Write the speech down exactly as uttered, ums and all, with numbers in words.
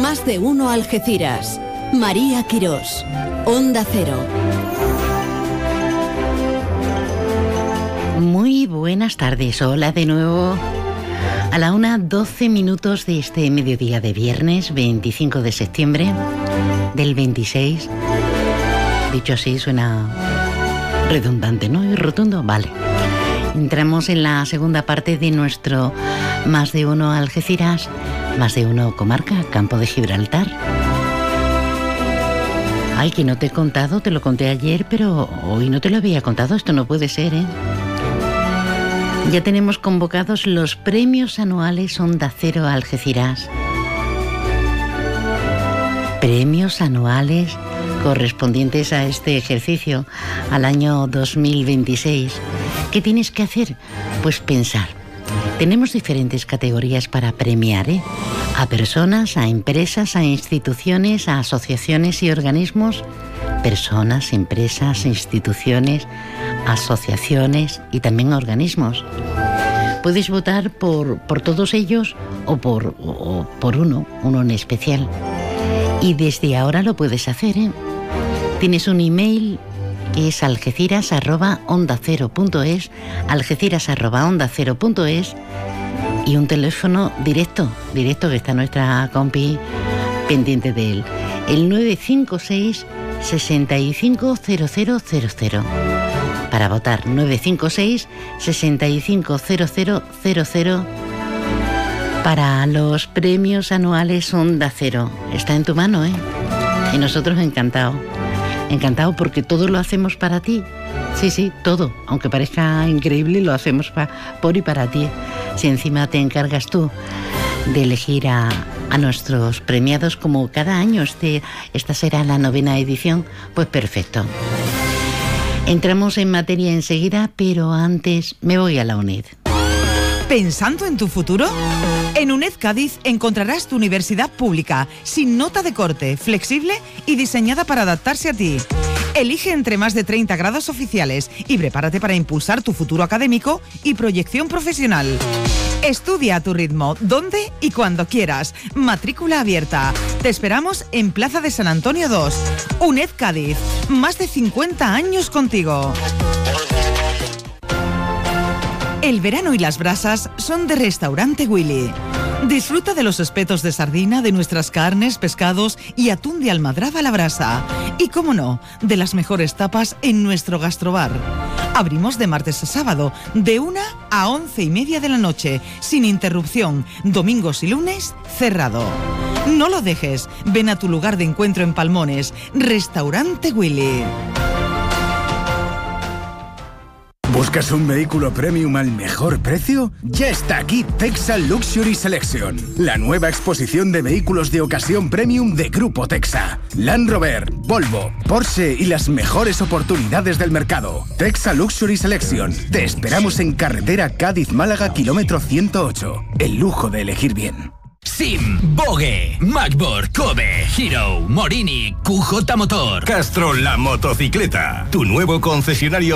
Más de uno Algeciras. María Quirós. Onda Cero. Muy buenas tardes. Hola de nuevo. A la una, doce minutos de este mediodía de viernes, veinticinco de septiembre del veintiséis. Dicho así suena redundante, ¿no? Y rotundo, vale. Entramos en la segunda parte de nuestro Más de uno Algeciras, Más de uno Comarca, Campo de Gibraltar. Ay, que no te he contado, te lo conté ayer, pero hoy no te lo había contado, esto no puede ser, ¿eh? Ya tenemos convocados los premios anuales Onda Cero Algeciras. Premios anuales correspondientes a este ejercicio, al año dos mil veintiséis. ¿Qué tienes que hacer? Pues pensar. Tenemos diferentes categorías para premiar, ¿eh? A personas, a empresas, a instituciones, a asociaciones y organismos. Personas, empresas, instituciones, asociaciones y también organismos. Puedes votar por, por todos ellos o por, o por uno, uno en especial. Y desde ahora lo puedes hacer, ¿eh? Tienes un email que es algeciras arroba onda cero punto es, algeciras arroba onda cero punto es, y un teléfono directo, directo que está nuestra compi pendiente de él, el nueve cinco seis, seis cinco cero cero cero cero. Para votar, nueve cinco seis, seis cinco cero cero cero cero para los premios anuales Onda Cero. Está en tu mano, ¿eh? Y nosotros encantados. Encantado porque todo lo hacemos para ti. Sí, sí, todo. Aunque parezca increíble, lo hacemos pa, por y para ti. Si encima te encargas tú de elegir a, a nuestros premiados como cada año, este, esta será la novena edición, pues perfecto. Entramos en materia enseguida, pero antes me voy a la UNED. ¿Pensando en tu futuro? En UNED Cádiz encontrarás tu universidad pública, sin nota de corte, flexible y diseñada para adaptarse a ti. Elige entre más de treinta grados oficiales y prepárate para impulsar tu futuro académico y proyección profesional. Estudia a tu ritmo, donde y cuando quieras. Matrícula abierta. Te esperamos en Plaza de San Antonio dos. UNED Cádiz. Más de cincuenta años contigo. El verano y las brasas son de Restaurante Willy. Disfruta de los espetos de sardina, de nuestras carnes, pescados y atún de almadraba a la brasa. Y, cómo no, de las mejores tapas en nuestro gastrobar. Abrimos de martes a sábado, de una a once y media de la noche, sin interrupción. Domingos y lunes, cerrado. No lo dejes, ven a tu lugar de encuentro en Palmones. Restaurante Willy. ¿Buscas un vehículo premium al mejor precio? Ya está aquí Texa Luxury Selection, la nueva exposición de vehículos de ocasión premium de Grupo Texa. Land Rover, Volvo, Porsche y las mejores oportunidades del mercado. Texa Luxury Selection. Te esperamos en carretera Cádiz-Málaga, kilómetro ciento ocho. El lujo de elegir bien. Sim, Vogue, Magborg, Kobe, Hero, Morini, Q J Motor, Castrol la motocicleta, tu nuevo concesionario